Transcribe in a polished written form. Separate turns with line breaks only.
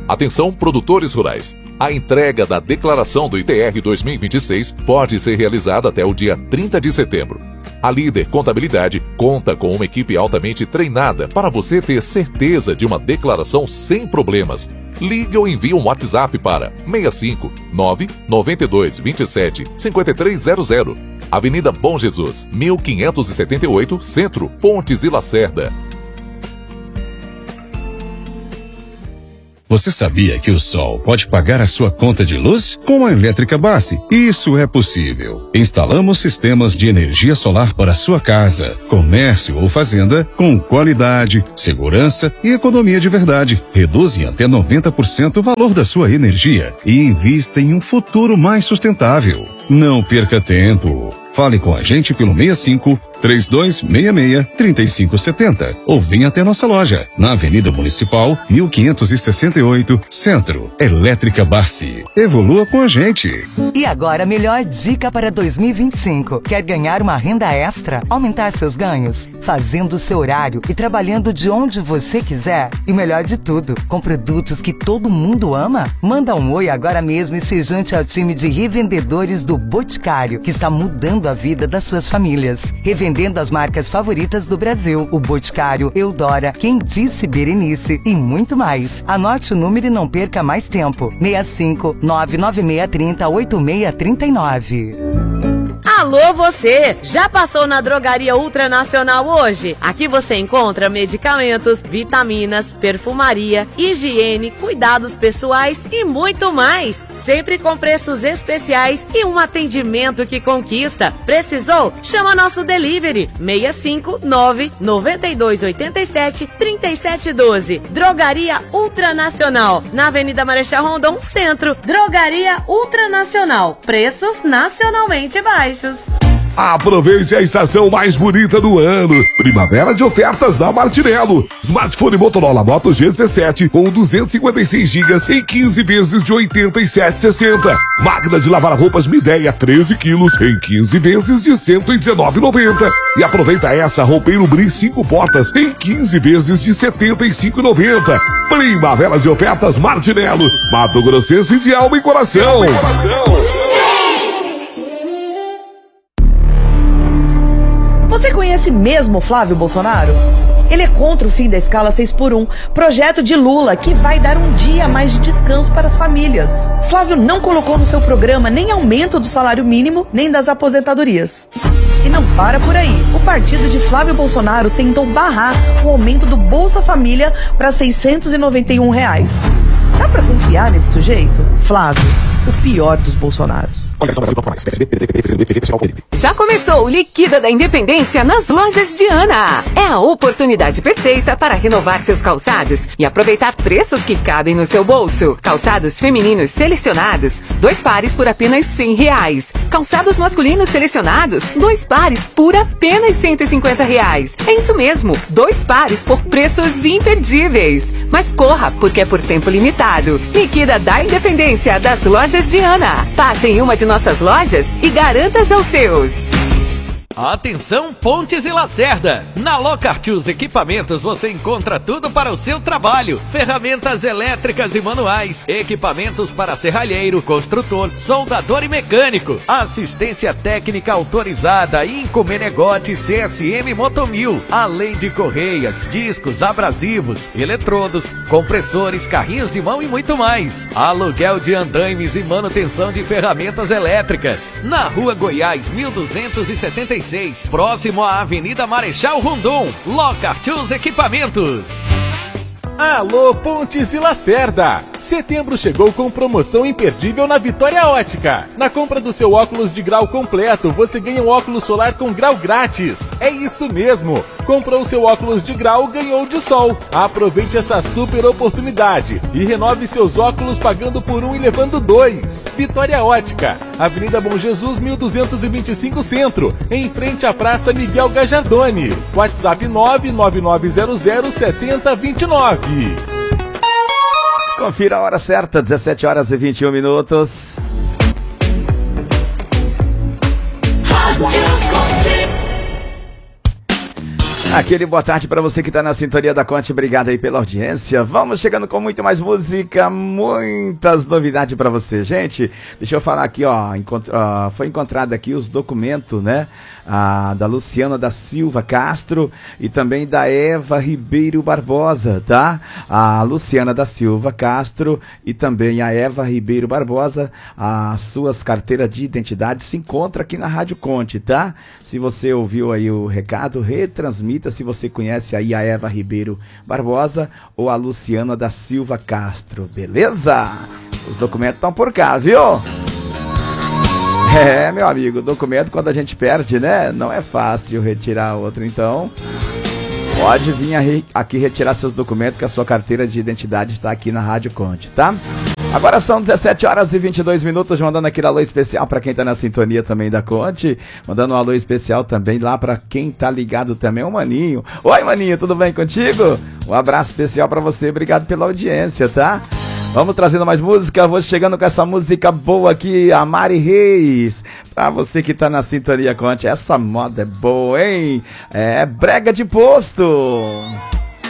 Atenção, produtores rurais. A entrega da declaração do ITR 2026 pode ser realizada até o dia 30 de setembro. A Líder Contabilidade conta com uma equipe altamente treinada para você ter certeza de uma declaração sem problemas. Ligue ou envie um WhatsApp para 65 992 27 5300. Avenida Bom Jesus, 1578, Centro, Pontes e Lacerda.
Você sabia que o sol pode pagar a sua conta de luz? Com a Elétrica Bassi, isso é possível. Instalamos sistemas de energia solar para a sua casa, comércio ou fazenda com qualidade, segurança e economia de verdade. Reduzem até 90% o valor da sua energia e invista em um futuro mais sustentável. Não perca tempo. Fale com a gente pelo 65 3266 3570 ou venha até nossa loja na Avenida Municipal 1568, Centro. Elétrica Bassi. Evolua com a gente.
E agora a melhor dica para 2025. Quer ganhar uma renda extra? Aumentar seus ganhos? Fazendo o seu horário e trabalhando de onde você quiser? E o melhor de tudo, com produtos que todo mundo ama? Manda um oi agora mesmo e se junte ao time de revendedores do Boticário, que está mudando a vida das suas famílias. Revendendo as marcas favoritas do Brasil, o Boticário, Eudora, Quem Disse Berenice e muito mais. Anote o número e não perca mais tempo. 65 99630 8639.
Alô você! Já passou na Drogaria Ultranacional hoje? Aqui você encontra medicamentos, vitaminas, perfumaria, higiene, cuidados pessoais e muito mais. Sempre com preços especiais e um atendimento que conquista. Precisou? Chama nosso delivery 659 9287 3712. Drogaria Ultranacional, na Avenida Marechal Rondon, Centro. Drogaria Ultranacional. Preços nacionalmente baixos.
Aproveite a estação mais bonita do ano. Primavera de ofertas da Martinello. Smartphone Motorola Moto G17 com 256 GB em 15 vezes de R$ 87,60. Máquina de lavar roupas Midea 13 quilos em 15 vezes de R$ 119,90. E aproveita essa roupeiro Bri 5 portas em 15 vezes de R$ 75,90. Primavera de ofertas Martinello. Mato Grossense de alma e coração.
Você conhece mesmo Flávio Bolsonaro? Ele é contra o fim da escala 6x1, projeto de Lula que vai dar um dia a mais de descanso para as famílias. Flávio não colocou no seu programa nem aumento do salário mínimo, nem das aposentadorias. E não para por aí. O partido de Flávio Bolsonaro tentou barrar o aumento do Bolsa Família para R$ 691. Dá pra confiar nesse sujeito? Flávio, o pior dos Bolsonaros.
Já começou o Liquida da Independência nas lojas Diana. É a oportunidade perfeita para renovar seus calçados e aproveitar preços que cabem no seu bolso. Calçados femininos selecionados, 2 pares por apenas R$100. Calçados masculinos selecionados, 2 pares por apenas R$150. É isso mesmo, 2 pares por preços imperdíveis. Mas corra, porque é por tempo limitado. Liquida da Independência das lojas Diana. Passe em uma de nossas lojas e garanta já os seus.
Atenção, Pontes e Lacerda! Na Locart Equipamentos você encontra tudo para o seu trabalho. Ferramentas elétricas e manuais, equipamentos para serralheiro, construtor, soldador e mecânico. Assistência técnica autorizada, Inco Menegote CSM Motomil. Além de correias, discos, abrasivos, eletrodos, compressores, carrinhos de mão e muito mais. Aluguel de andaimes e manutenção de ferramentas elétricas. Na Rua Goiás, 1276. Próximo à Avenida Marechal Rondon. Locart Equipamentos.
Alô, Pontes e Lacerda! Setembro chegou com promoção imperdível na Vitória Ótica. Na compra do seu óculos de grau completo, você ganha um óculos solar com grau grátis. É isso mesmo! Comprou seu óculos de grau, ganhou de sol. Aproveite essa super oportunidade e renove seus óculos pagando por 1 e levando 2. Vitória Ótica, Avenida Bom Jesus, 1225 Centro, em frente à Praça Miguel Gajardoni. WhatsApp 999007029.
Confira a hora certa, 17 horas e 21 minutos. Aquele boa tarde para você que tá na sintonia da Conte, obrigado aí pela audiência. Vamos chegando com muito mais música, muitas novidades para você. Gente, deixa eu falar aqui, ó, foi encontrado aqui os documentos, né, da Luciana da Silva Castro e também da Eva Ribeiro Barbosa, tá? A Luciana da Silva Castro e também a Eva Ribeiro Barbosa, as suas carteiras de identidade se encontram aqui na Rádio Conte, tá? Se você ouviu aí o recado, retransmita se você conhece aí a Eva Ribeiro Barbosa ou a Luciana da Silva Castro, beleza? Os documentos estão por cá, viu? É, meu amigo, documento quando a gente perde, né? Não é fácil retirar outro, então pode vir aqui retirar seus documentos, que a sua carteira de identidade está aqui na Rádio Conte, tá? Agora são 17 horas e 22 minutos, mandando aquele alô especial para quem tá na sintonia também da Conte, mandando um alô especial também lá para quem tá ligado também, o Maninho. Oi, Maninho, tudo bem contigo? Um abraço especial para você, obrigado pela audiência, tá? Vamos trazendo mais música, vou chegando com essa música boa aqui, a Mari Reis. Pra você que tá na sintonia Conte, essa moda é boa, hein? É brega de posto.